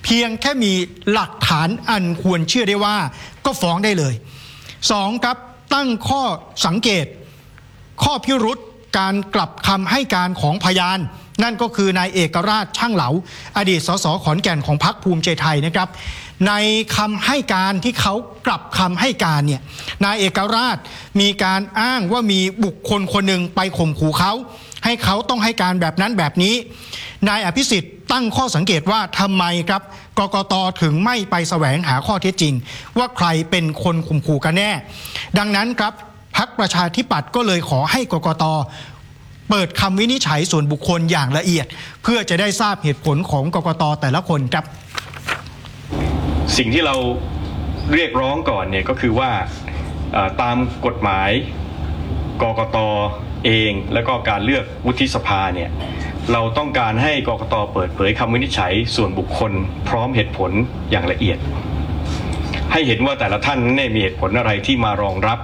เพียงแค่มีหลักฐานอันควรเชื่อได้ว่าก็ฟ้องได้เลย2ครับตั้งข้อสังเกตข้อพิรุธการกลับคำให้การของพยานนั่นก็คือนายเอกราชช่างเหลาอดีตสสขอนแก่นของพรรคภูมิใจไทยนะครับในคำให้การที่เขากลับคำให้การเนี่ยนายเอกราชมีการอ้างว่ามีบุคคลคนหนึ่งไปข่มขู่เขาให้เขาต้องให้การแบบนั้นแบบนี้นายอภิสิทธิ์ตั้งข้อสังเกตว่าทำไมครับกกต.ถึงไม่ไปแสวงหาข้อเท็จจริงว่าใครเป็นคนข่มขู่กันแน่ดังนั้นครับพรรคประชาธิปัตย์ก็เลยขอให้กกต.เปิดคำวินิจฉัยส่วนบุคคลอย่างละเอียดเพื่อจะได้ทราบเหตุผลของกกต.แต่ละคนครับสิ่งที่เราเรียกร้องก่อนเนี่ยก็คือว่าตามกฎหมายกกต.เองแล้วก็การเลือกวุฒิสภาเนี่ยเราต้องการให้กกต.เปิดเผยคำวินิจฉัยส่วนบุคคลพร้อมเหตุผลอย่างละเอียดให้เห็นว่าแต่ละท่านเนี่ยมีเหตุผลอะไรที่มารองรับ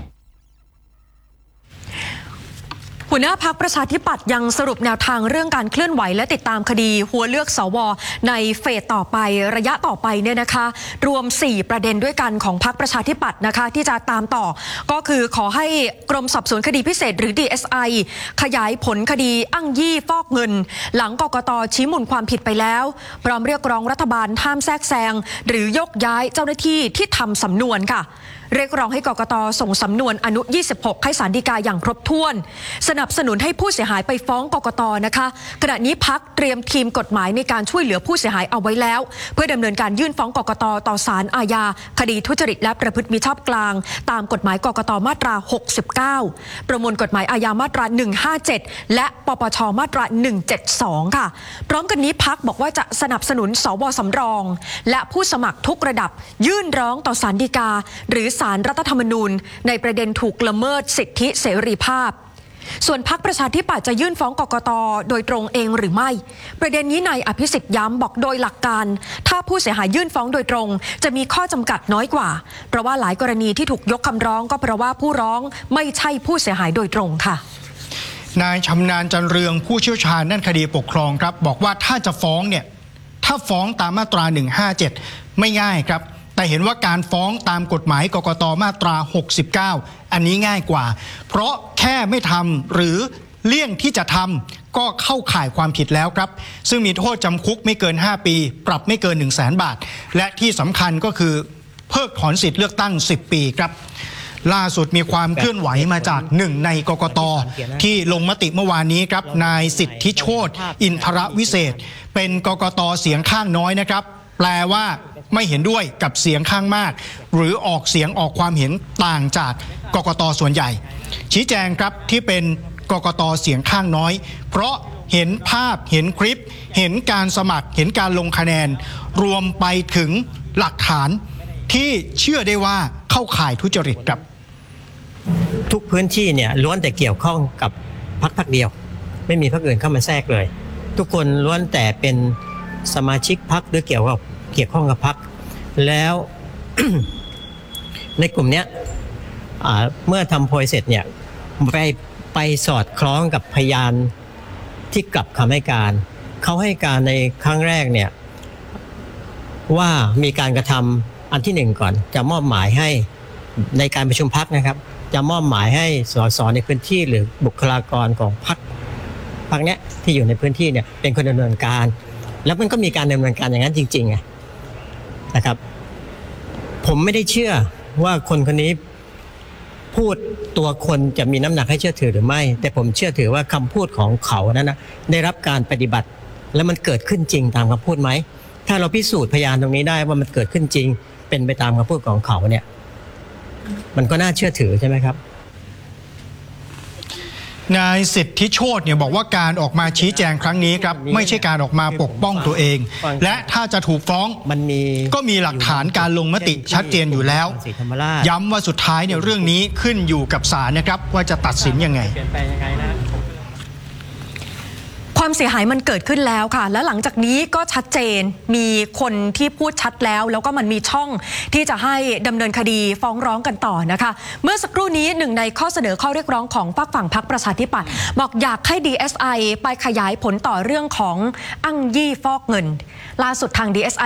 หัวหน้าพรรคประชาธิปัตย์ยังสรุปแนวทางเรื่องการเคลื่อนไหวและติดตามคดีหัวเลือกสวในเฟสต่อไประยะต่อไปเนี่ยนะคะรวม4ประเด็นด้วยกันของพรรคประชาธิปัตย์นะคะที่จะตามต่อก็คือขอให้กรมสอบสวนคดีพิเศษหรือ DSI ขยายผลคดีอ้างยี่ฟอกเงินหลังกกต.ชี้มูลความผิดไปแล้วพร้อมเรียกร้องรัฐบาลห้ามแทรกแซงหรือยกย้ายเจ้าหน้าที่ที่ทำสำนวนค่ะเรียกร้องให้กกต.ส่งสำนวนอนุ 26 ให้ศาลฎีกาอย่างครบถ้วนสนับสนุนให้ผู้เสียหายไปฟ้องกกต.นะคะขณะนี้พรรคเตรียมทีมกฎหมายในการช่วยเหลือผู้เสียหายเอาไว้แล้วเพื่อดำเนินการยื่นฟ้องกกต.ต่อศาลอาญาคดีทุจริตและประพฤติมิชอบกลางตามกฎหมายกกต.มาตรา 69 ประมวลกฎหมายอาญามาตรา 157 และปปช.มาตรา 172 ค่ะพร้อมกันนี้พรรคบอกว่าจะสนับสนุนสว.สำรองและผู้สมัครทุกระดับยื่นร้องต่อศาลฎีกาหรือศาลรัฐธรรมนูญในประเด็นถูกละเมิดสิทธิเสรีภาพส่วนพรรคประชาธิปัตย์จะยื่นฟ้องกกต.โดยตรงเองหรือไม่ประเด็นนี้นายอภิสิทธิ์ย้ำบอกโดยหลักการถ้าผู้เสียหายยื่นฟ้องโดยตรงจะมีข้อจำกัดน้อยกว่าเพราะว่าหลายกรณีที่ถูกยกคำร้องก็เพราะว่าผู้ร้องไม่ใช่ผู้เสียหายโดยตรงค่ะนายชำนาญจันเรืองผู้เชี่ยวชาญด้านคดีปกครองครับบอกว่าถ้าจะฟ้องเนี่ยถ้าฟ้องตามมาตรา 157 ไม่ง่ายครับแต่เห็นว่าการฟ้องตามกฎหมายกกต.มาตรา 69 อันนี้ง่ายกว่าเพราะแค่ไม่ทำหรือเลี่ยงที่จะทำก็เข้าข่ายความผิดแล้วครับซึ่งมีโทษจำคุกไม่เกิน5 ปีปรับไม่เกิน 100,000 บาทและที่สำคัญก็คือเพิกถอนสิทธิ์เลือกตั้ง10 ปีครับล่าสุดมีความเคลื่อนไหวมาจากหนึ่งในกกต.ที่ลงมติเมื่อวานนี้ครับนายสิทธิโชติอินทรวิเศษเป็นกกต.เสียงข้างน้อยนะครับแปลว่าไม่เห็นด้วยกับเสียงข้างมากหรือออกเสียงออกความเห็นต่างจากกกต.ส่วนใหญ่ชี้แจงครับที่เป็นกกต.เสียงข้างน้อยเพราะเห็นภาพเห็นคลิปเห็นการสมัครเห็นการลงคะแนนรวมไปถึงหลักฐานที่เชื่อได้ว่าเข้าข่ายทุจริตครับทุกพื้นที่เนี่ยล้วนแต่เกี่ยวข้องกับพรรคเดียวไม่มีพรรคอื่นเข้ามาแทรกเลยทุกคนล้วนแต่เป็นสมาชิกพรรคหรือเกี่ยวข้องกับพรรคแล้ว ในกลุ่มเนี้ยเมื่อทำโพยเสร็จเนี่ยไปสอดคล้องกับพยานที่กลับคำให้การเขาให้การในครั้งแรกเนี่ยว่ามีการกระทำอันที่หนึ่งก่อนจะมอบหมายให้ในการประชุมพรรคนะครับจะมอบหมายให้สสในพื้นที่หรือบุคลากรของพรรคเนี้ยที่อยู่ในพื้นที่เนี่ยเป็นคนดำเนินการแล้วมันก็มีการดำเนินการอย่างนั้นจริงๆนะครับผมไม่ได้เชื่อว่าคนคนนี้พูดตัวคนจะมีน้ำหนักให้เชื่อถือหรือไม่แต่ผมเชื่อถือว่าคำพูดของเขานั้นนะได้รับการปฏิบัติแล้วมันเกิดขึ้นจริงตามคำพูดไหมถ้าเราพิสูจน์พยานตรงนี้ได้ว่ามันเกิดขึ้นจริงเป็นไปตามคำพูดของเขาเนี่ยมันก็น่าเชื่อถือใช่ไหมครับนายสิทธิโชติเนี่ยบอกว่าการออกมาชี้แจงครั้งนี้ครับไม่ใช่การออกมาปกป้องตัวเองและถ้าจะถูกฟ้องก็มีหลักฐานการลงมติชัดเจนอยู่แล้วย้ำว่าสุดท้ายเนี่ยเรื่องนี้ขึ้นอยู่กับศาลนะครับว่าจะตัดสินยังไงความเสียหายมันเกิดขึ้นแล้วค่ะและหลังจากนี้ก็ชัดเจนมีคนที่พูดชัดแล้วก็มันมีช่องที่จะให้ดำเนินคดีฟ้องร้องกันต่อนะคะเมื่อสักครู่นี้หนึ่งในข้อเสนอข้อเรียกร้องของฝากฝั่งพรรคประชาธิปัตย์บอกอยากให้ DSI ไปขยายผลต่อเรื่องของอ้างยี่ฟอกเงินล่าสุดทาง DSI